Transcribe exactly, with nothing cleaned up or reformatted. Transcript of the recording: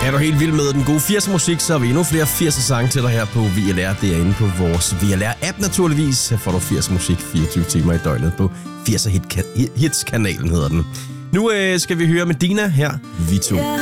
Er du helt vild med den gode firser musik, så har vi endnu flere firser sange til dig her på V L R. Det er inde på vores V L R-app naturligvis. Her får du firser musik fireogtyve timer i døgnet på firser Hits-kanalen hedder den. Nu øh, skal vi høre Medina her, Vi to.